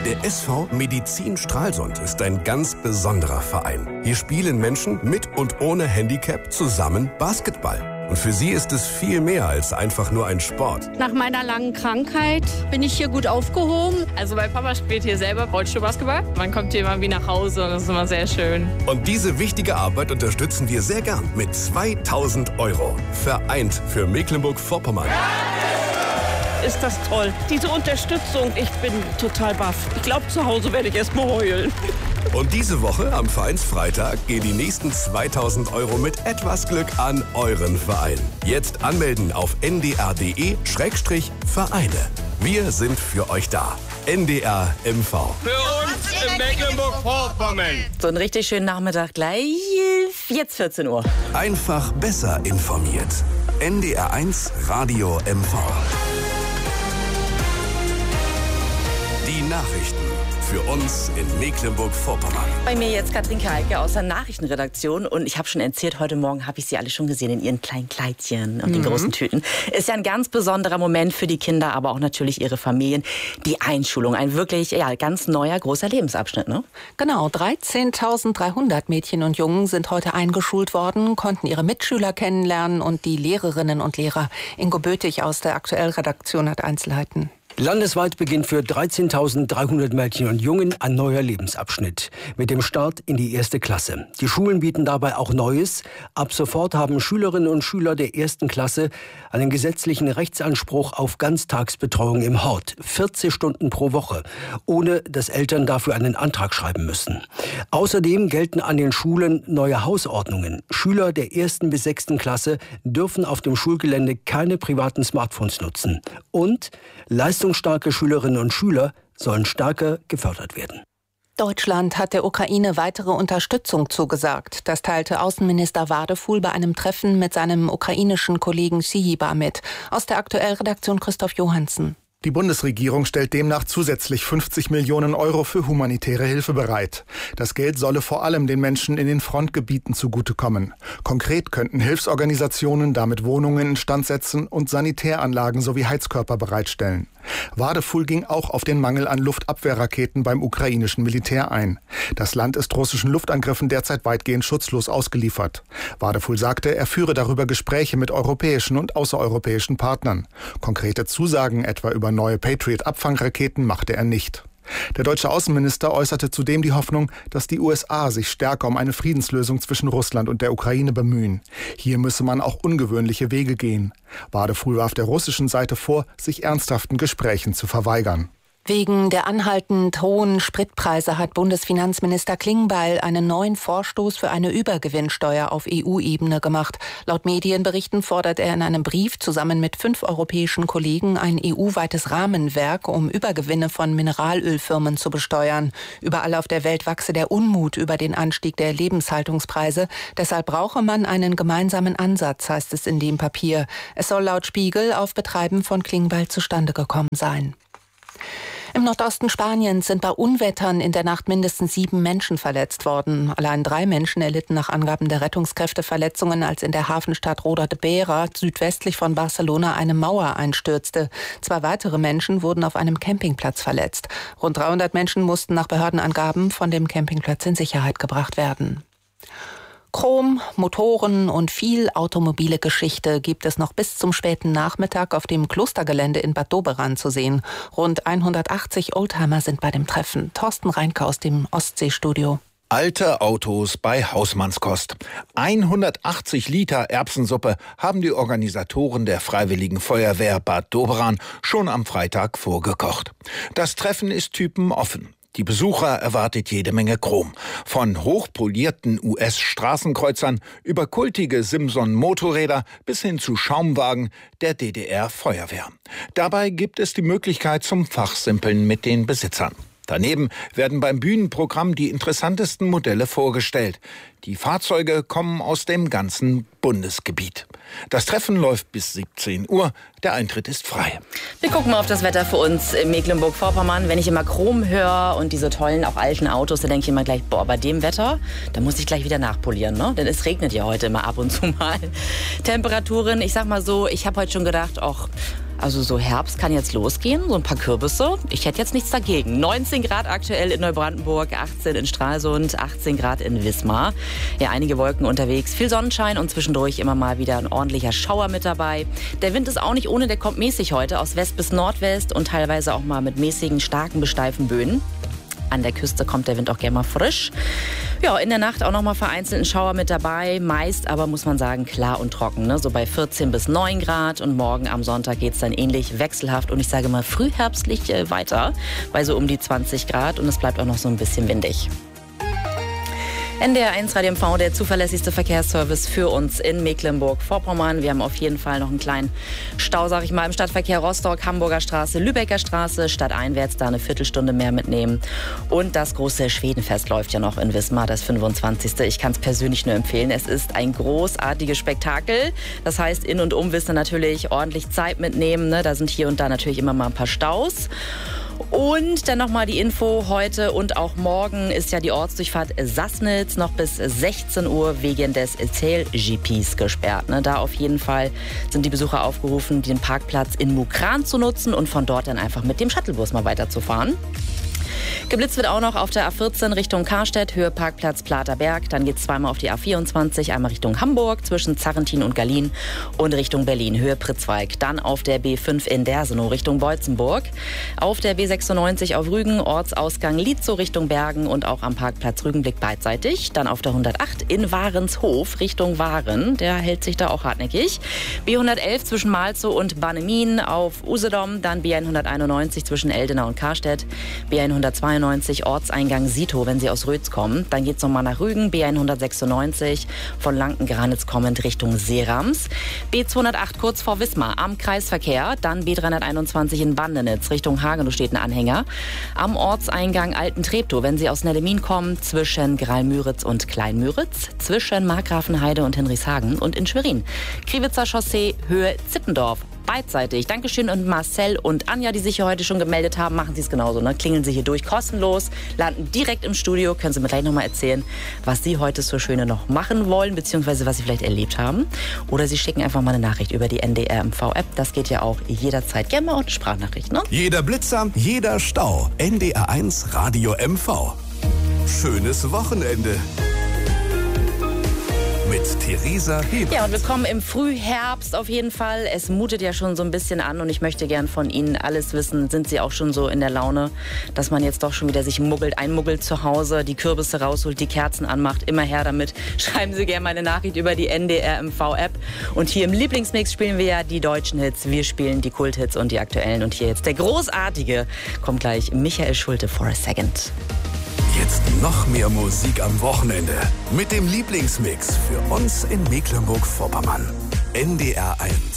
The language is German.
Der SV Medizin Stralsund ist ein ganz besonderer Verein. Hier spielen Menschen mit und ohne Handicap zusammen Basketball. Und für sie ist es viel mehr als einfach nur ein Sport. Nach meiner langen Krankheit bin ich hier gut aufgehoben. Also mein Papa spielt hier selber Rollstuhlbasketball. Man kommt hier immer wie nach Hause und das ist immer sehr schön. Und diese wichtige Arbeit unterstützen wir sehr gern mit 2.000 €. Vereint für Mecklenburg-Vorpommern. Ist das toll. Diese Unterstützung, ich bin total baff. Ich glaube, zu Hause werde ich erst mal heulen. Und diese Woche am Vereinsfreitag gehen die nächsten 2.000 € mit etwas Glück an euren Verein. Jetzt anmelden auf ndr.de/Vereine. Wir sind für euch da. NDR MV. Für uns in Mecklenburg-Vorpommern. So einen richtig schönen Nachmittag gleich. Jetzt 14 Uhr. Einfach besser informiert. NDR1 Radio MV. Die Nachrichten für uns in Mecklenburg-Vorpommern. Bei mir jetzt Katrin Kalke aus der Nachrichtenredaktion. Und ich habe schon erzählt, heute Morgen habe ich sie alle schon gesehen in ihren kleinen Kleidchen und den großen Tüten. Ist ja ein ganz besonderer Moment für die Kinder, aber auch natürlich ihre Familien. Die Einschulung, ein wirklich ganz neuer, großer Lebensabschnitt, ne? Genau, 13.300 Mädchen und Jungen sind heute eingeschult worden, konnten ihre Mitschüler kennenlernen und die Lehrerinnen und Lehrer. Ingo Bötig aus der Aktuell-Redaktion hat Einzelheiten. Landesweit beginnt für 13.300 Mädchen und Jungen ein neuer Lebensabschnitt mit dem Start in die 1. Klasse. Die Schulen bieten dabei auch Neues. Ab sofort haben Schülerinnen und Schüler der 1. Klasse einen gesetzlichen Rechtsanspruch auf Ganztagsbetreuung im Hort, 40 Stunden pro Woche, ohne dass Eltern dafür einen Antrag schreiben müssen. Außerdem gelten an den Schulen neue Hausordnungen. Schüler der 1. bis 6. Klasse dürfen auf dem Schulgelände keine privaten Smartphones nutzen. Und leistungsstarke Schülerinnen und Schüler sollen stärker gefördert werden. Deutschland hat der Ukraine weitere Unterstützung zugesagt. Das teilte Außenminister Wadefuhl bei einem Treffen mit seinem ukrainischen Kollegen Syhiba mit. Aus der Aktuell-Redaktion Christoph Johansen. Die Bundesregierung stellt demnach zusätzlich 50 Millionen € für humanitäre Hilfe bereit. Das Geld solle vor allem den Menschen in den Frontgebieten zugutekommen. Konkret könnten Hilfsorganisationen damit Wohnungen instand setzen und Sanitäranlagen sowie Heizkörper bereitstellen. Wadefuhl ging auch auf den Mangel an Luftabwehrraketen beim ukrainischen Militär ein. Das Land ist russischen Luftangriffen derzeit weitgehend schutzlos ausgeliefert. Wadefuhl sagte, er führe darüber Gespräche mit europäischen und außereuropäischen Partnern. Konkrete Zusagen etwa über neue Patriot-Abfangraketen machte er nicht. Der deutsche Außenminister äußerte zudem die Hoffnung, dass die USA sich stärker um eine Friedenslösung zwischen Russland und der Ukraine bemühen. Hier müsse man auch ungewöhnliche Wege gehen. Wadefuhl warf der russischen Seite vor, sich ernsthaften Gesprächen zu verweigern. Wegen der anhaltend hohen Spritpreise hat Bundesfinanzminister Klingbeil einen neuen Vorstoß für eine Übergewinnsteuer auf EU-Ebene gemacht. Laut Medienberichten fordert er in einem Brief zusammen mit 5 europäischen Kollegen ein EU-weites Rahmenwerk, um Übergewinne von Mineralölfirmen zu besteuern. Überall auf der Welt wachse der Unmut über den Anstieg der Lebenshaltungspreise. Deshalb brauche man einen gemeinsamen Ansatz, heißt es in dem Papier. Es soll laut Spiegel auf Betreiben von Klingbeil zustande gekommen sein. Im Nordosten Spaniens sind bei Unwettern in der Nacht mindestens 7 Menschen verletzt worden. Allein 3 Menschen erlitten nach Angaben der Rettungskräfte Verletzungen, als in der Hafenstadt Roda de Beira südwestlich von Barcelona eine Mauer einstürzte. 2 weitere Menschen wurden auf einem Campingplatz verletzt. Rund 300 Menschen mussten nach Behördenangaben von dem Campingplatz in Sicherheit gebracht werden. Chrom, Motoren und viel automobile Geschichte gibt es noch bis zum späten Nachmittag auf dem Klostergelände in Bad Doberan zu sehen. Rund 180 Oldtimer sind bei dem Treffen. Thorsten Reinke aus dem Ostseestudio. Alte Autos bei Hausmannskost. 180 Liter Erbsensuppe haben die Organisatoren der Freiwilligen Feuerwehr Bad Doberan schon am Freitag vorgekocht. Das Treffen ist typenoffen. Die Besucher erwartet jede Menge Chrom. Von hochpolierten US-Straßenkreuzern über kultige Simson-Motorräder bis hin zu Schaumwagen der DDR-Feuerwehr. Dabei gibt es die Möglichkeit zum Fachsimpeln mit den Besitzern. Daneben werden beim Bühnenprogramm die interessantesten Modelle vorgestellt. Die Fahrzeuge kommen aus dem ganzen Bundesgebiet. Das Treffen läuft bis 17 Uhr. Der Eintritt ist frei. Wir gucken mal auf das Wetter für uns in Mecklenburg-Vorpommern. Wenn ich immer Chrom höre und diese tollen, auch alten Autos, dann denke ich immer gleich, bei dem Wetter, da muss ich gleich wieder nachpolieren, ne? Denn es regnet ja heute immer ab und zu mal. Temperaturen, ich sag mal so, ich habe heute schon gedacht, Also so Herbst kann jetzt losgehen, so ein paar Kürbisse. Ich hätte jetzt nichts dagegen. 19 Grad aktuell in Neubrandenburg, 18 in Stralsund, 18 Grad in Wismar. Ja, einige Wolken unterwegs, viel Sonnenschein und zwischendurch immer mal wieder ein ordentlicher Schauer mit dabei. Der Wind ist auch nicht ohne, der kommt mäßig heute aus West bis Nordwest und teilweise auch mal mit mäßigen, starken bis steifen Böen. An der Küste kommt der Wind auch gerne mal frisch. Ja, in der Nacht auch noch mal vereinzelt ein Schauer mit dabei. Meist aber, muss man sagen, klar und trocken. Ne? So bei 14 bis 9 Grad. Und morgen am Sonntag geht es dann ähnlich wechselhaft und ich sage mal frühherbstlich weiter. Bei so um die 20 Grad und es bleibt auch noch so ein bisschen windig. NDR 1 Radio MV, der zuverlässigste Verkehrsservice für uns in Mecklenburg-Vorpommern. Wir haben auf jeden Fall noch einen kleinen Stau, sag ich mal, im Stadtverkehr Rostock, Hamburger Straße, Lübecker Straße, stadteinwärts da eine Viertelstunde mehr mitnehmen. Und das große Schwedenfest läuft ja noch in Wismar, das 25. Ich kann es persönlich nur empfehlen. Es ist ein großartiges Spektakel. Das heißt, in und um Wismar natürlich ordentlich Zeit mitnehmen. Ne? Da sind hier und da natürlich immer mal ein paar Staus. Und dann nochmal die Info, heute und auch morgen ist ja die Ortsdurchfahrt Sassnitz noch bis 16 Uhr wegen des Erzähl-GPs gesperrt. Ne? Da auf jeden Fall sind die Besucher aufgerufen, den Parkplatz in Mukran zu nutzen und von dort dann einfach mit dem Shuttlebus mal weiterzufahren. Geblitzt wird auch noch auf der A14 Richtung Karstedt, Höhe Parkplatz Platerberg. Dann geht es zweimal auf die A24, einmal Richtung Hamburg zwischen Zarrentin und Gallien und Richtung Berlin, Höhe Pritzweig. Dann auf der B5 in Dersenow Richtung Beutzenburg. Auf der B96 auf Rügen, Ortsausgang Lietzow Richtung Bergen und auch am Parkplatz Rügenblick beidseitig. Dann auf der 108 in Warenshof Richtung Waren, der hält sich da auch hartnäckig. B111 zwischen Malzow und Bannemin auf Usedom. Dann B191 zwischen Eldena und Karstedt. B192 Ortseingang Sito, wenn Sie aus Rötz kommen. Dann geht es nochmal nach Rügen, B196 von Lanken-Granitz kommend Richtung Seerams. B208 kurz vor Wismar am Kreisverkehr. Dann B321 in Bandenitz Richtung Hagenow steht ein Anhänger. Am Ortseingang Alten-Treptow, wenn Sie aus Nellemin kommen, zwischen Greilmüritz und Kleinmüritz. Zwischen Markgrafenheide und Henrichshagen und in Schwerin. Kriwitzer Chaussee, Höhe Zippendorf. Beidseitig. Dankeschön und Marcel und Anja, die sich hier heute schon gemeldet haben, machen Sie es genauso. Ne? Klingeln Sie hier durch, kostenlos, landen direkt im Studio. Können Sie mir gleich nochmal erzählen, was Sie heute so Schöne noch machen wollen, beziehungsweise was Sie vielleicht erlebt haben. Oder Sie schicken einfach mal eine Nachricht über die NDR MV-App. Das geht ja auch jederzeit. Gerne mal auch eine Sprachnachricht. Ne? Jeder Blitzer, jeder Stau. NDR 1 Radio MV. Schönes Wochenende. Mit Theresa Hebert. Ja, und willkommen im Frühherbst auf jeden Fall. Es mutet ja schon so ein bisschen an und ich möchte gern von Ihnen alles wissen. Sind Sie auch schon so in der Laune, dass man jetzt doch schon wieder sich einmuggelt zu Hause, die Kürbisse rausholt, die Kerzen anmacht? Immer her damit. Schreiben Sie gerne mal eine Nachricht über die NDR MV-App. Und hier im Lieblingsmix spielen wir ja die deutschen Hits. Wir spielen die Kulthits und die aktuellen. Und hier jetzt der großartige, kommt gleich Michael Schulte, For a Second. Jetzt noch mehr Musik am Wochenende mit dem Lieblingsmix für uns in Mecklenburg-Vorpommern. NDR 1.